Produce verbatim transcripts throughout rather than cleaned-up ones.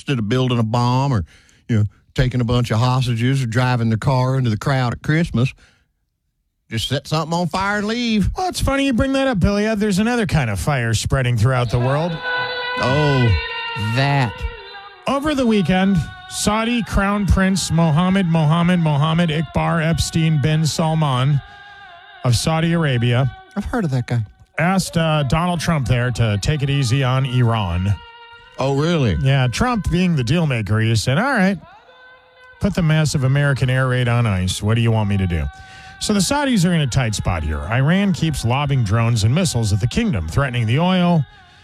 instead of building a bomb or, you know, taking a bunch of hostages or driving their car into the crowd at Christmas. Just set something on fire and leave. Well, it's funny you bring that up, Billy. There's another kind of fire spreading throughout the world. Oh, that. Over the weekend, Saudi Crown Prince Mohammed Mohammed Mohammed Iqbar Epstein bin Salman of Saudi Arabia. I've heard of that guy. Asked uh, Donald Trump there to take it easy on Iran. Oh, really? Yeah, Trump being the deal maker, he said, all right, put the massive American air raid on ice. What do you want me to do? So the Saudis are in a tight spot here. Iran keeps lobbing drones and missiles at the kingdom, threatening the oil.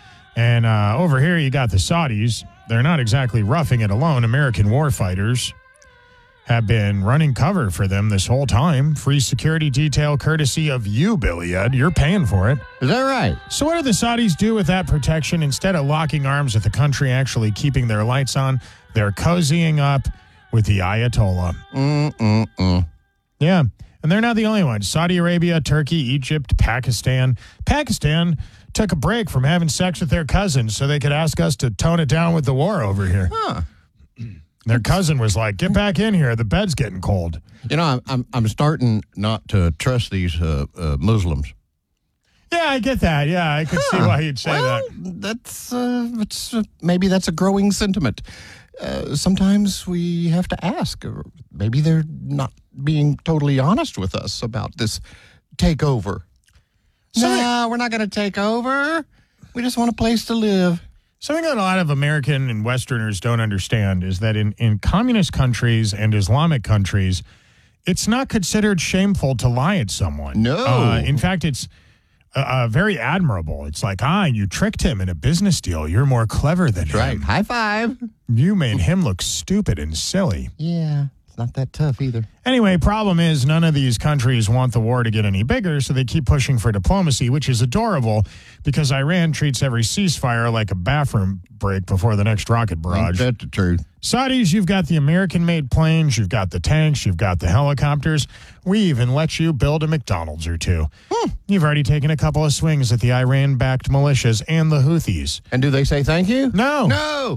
And uh, over here, you got the Saudis. They're not exactly roughing it alone. American warfighters have been running cover for them this whole time. Free security detail courtesy of you, Billy Ed. You're paying for it. Is that right? So what do the Saudis do with that protection? Instead of locking arms with the country actually keeping their lights on, they're cozying up with the Ayatollah. Mm-mm-mm. Yeah. And they're not the only ones. Saudi Arabia, Turkey, Egypt, Pakistan. Pakistan took a break from having sex with their cousins so they could ask us to tone it down with the war over here. Huh. Their cousin was like, get back in here. The bed's getting cold. You know, I'm I'm, I'm starting not to trust these uh, uh, Muslims. Yeah, I get that. Yeah, I could huh. see why you'd say well, that. That's, uh, that's uh, maybe that's a growing sentiment. Uh, sometimes we have to ask. Or maybe they're not being totally honest with us about this takeover. So no, we're not going to take over. We just want a place to live. Something that a lot of American and Westerners don't understand is that in, in communist countries and Islamic countries, it's not considered shameful to lie at someone. No. Uh, in fact, it's uh, uh, very admirable. It's like, ah, you tricked him in a business deal. You're more clever than That's him. right. High five. You made him look stupid and silly. Yeah. It's not that tough either. Anyway, problem is none of these countries want the war to get any bigger, so they keep pushing for diplomacy, which is adorable because Iran treats every ceasefire like a bathroom break before the next rocket barrage. Ain't that the truth? Saudis, you've got the American-made planes, you've got the tanks, you've got the helicopters. We even let you build a McDonald's or two. Hmm. You've already taken a couple of swings at the Iran-backed militias and the Houthis. And do they say thank you? No. No.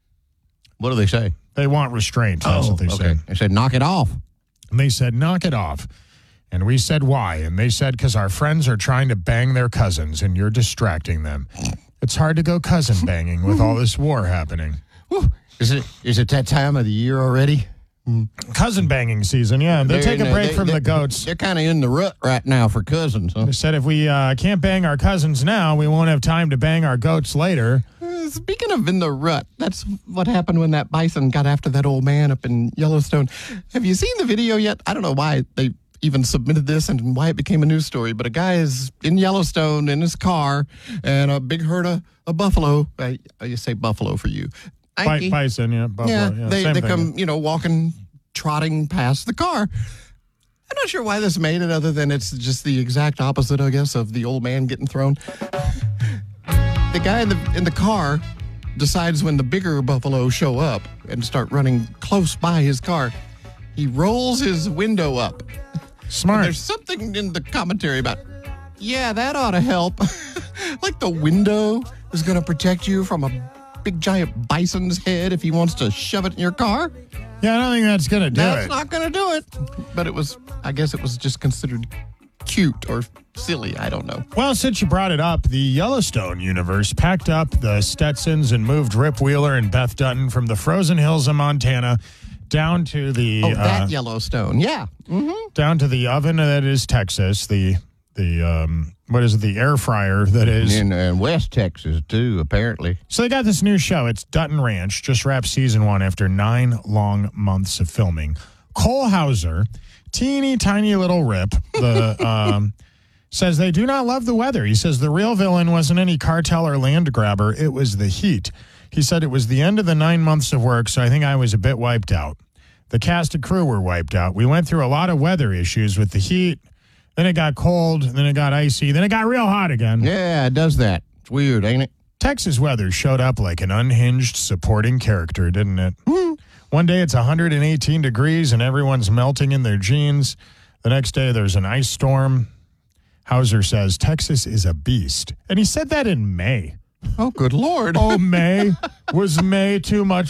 What do they say? They want restraint. That's oh, what they okay. said. They said, knock it off. And they said, knock it off. And we said, why? And they said, because our friends are trying to bang their cousins and you're distracting them. It's hard to go cousin banging with all this war happening. Is it is it that time of the year already? Cousin banging season, yeah. They They're take a in, break they, from they, the goats. They're kind of in the rut right now for cousins. Huh? They said if we uh, can't bang our cousins now, we won't have time to bang our goats later. Speaking of in the rut, that's what happened when that bison got after that old man up in Yellowstone. Have you seen the video yet? I don't know why they even submitted this and why it became a news story, but a guy is in Yellowstone in his car and a big herd of, of buffalo. I, I say buffalo for you. Bi- bison, yeah. Buffalo, yeah, yeah, they, same they thing. come, you know, walking, trotting past the car. I'm not sure why this made it other than it's just the exact opposite, I guess, of the old man getting thrown. The guy in the in the car decides when the bigger buffalo show up and start running close by his car, he rolls his window up. Smart. And there's something in the commentary about, yeah, that ought to help. Like the window is going to protect you from a big giant bison's head if he wants to shove it in your car. Yeah, I don't think that's going to do That's it. not going to do it. But it was, I guess it was just considered cute or silly. I don't know. Well, since you brought it up, the Yellowstone universe packed up the Stetsons and moved Rip Wheeler and Beth Dutton from the frozen hills of Montana down to the Oh, that uh, Yellowstone. Yeah. Mm-hmm. down to the oven that is Texas. The the um, what is it? The air fryer that is in uh, West Texas too, apparently. So they got this new show. It's Dutton Ranch. Just wrapped season one after nine long months of filming. Cole Hauser, teeny tiny little Rip, the um, says they do not love the weather. He says the real villain wasn't any cartel or land grabber. It was the heat. He said it was the end of the nine months of work, so I think I was a bit wiped out. The cast and crew were wiped out. We went through a lot of weather issues with the heat. Then it got cold. Then it got icy. Then it got real hot again. Yeah, it does that. It's weird, ain't it? Texas weather showed up like an unhinged supporting character, didn't it? Mm. One day it's one hundred eighteen degrees and everyone's melting in their jeans. The next day there's an ice storm. Hauser says Texas is a beast. And he said that in May. Oh, good Lord. Oh, May? Was May too much